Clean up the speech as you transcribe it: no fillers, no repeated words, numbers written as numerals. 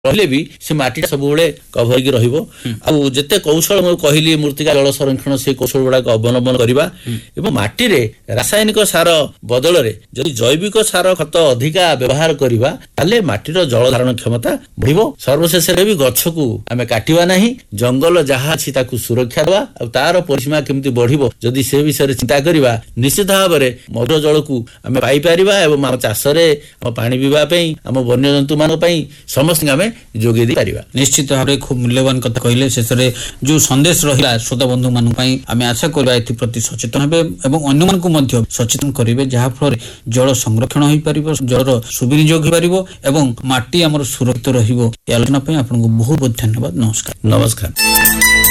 ରହିଲେ ବି ସେ ମାଟିଟା ସବୁବେଳେ କଭର ହେଇକି ରହିବ। ଆଉ ଯେତେ କୌଶଳ ମୁଁ କହିଲି ମୃତ୍ତିକା ଜଳ ସଂରକ୍ଷଣ ସେ କୌଶଳ ଗୁଡାକ ଅବଲମ୍ବନ କରିବା ଏବଂ ମାଟିରେ ରାସାୟନିକ ସାର ବଦଳରେ ଯଦି ଜୈବିକ ସାର ଖତ ଅଧିକା ବ୍ୟବହାର କରିବା ତାହେଲେ ମାଟିର ଜଳ ଧାରଣ କ୍ଷମତା ବଢିବ। ସର୍ବଶେଷରେ ବି ଗଛକୁ ଆମେ କାଟିବା ନାହିଁ, ଜଙ୍ଗଲ ଯାହା ଅଛି ତାକୁ ସୁରକ୍ଷା ଦେବା ଆଉ ତାର ପରିସୀମା କେମିତି ବଢିବ ଯଦି ସେ ବିଷୟରେ ଚିନ୍ତା କରିବା ନିଶ୍ଚିତ ଭାବରେ ମଧୁର ଜଳକୁ ଆମେ ପାଇପାରିବା ଏବଂ ଆମ ଚାଷରେ ଆମ ପାଣି ପିଇବା ପାଇଁ ଆମ ବନ୍ୟଜନ୍ତୁ ମାନଙ୍କ ପାଇଁ ସମସ୍ତଙ୍କୁ ଆମେ ଯୋଗାଇ ଦେଇ ପାରିବା। ନିଶ୍ଚିତ ଭାବରେ ଖୁବ ମୂଲ୍ୟବାନ କଥା କହିଲେ। ଶେଷରେ ଯୋଉ ସନ୍ଦେଶ ରହିଲା ଶ୍ରୋତା ବନ୍ଧୁ ମାନଙ୍କ ପାଇଁ ଆମେ ଆଶା କରିବା ଏଥିପ୍ରତି ସଚେତନ ହେବେ ଏବଂ ଅନ୍ୟମାନଙ୍କୁ ମଧ୍ୟ ସଚେତନ କରିବେ, ଯାହା ଫଳରେ ଜଳ ସଂରକ୍ଷଣ ହୋଇପାରିବ, ଜଳର ସୁବିନିଯୋଗ ହୋଇପାରିବ ଏବଂ ମାଟି ଆମର ସୁରକ୍ଷିତ ରହିବ। ଏ ଆଲୋଚନା ପାଇଁ ଆପଣଙ୍କୁ ବହୁତ ବହୁତ ଧନ୍ୟବାଦ। ନମସ୍କାର। ନମସ୍କାର।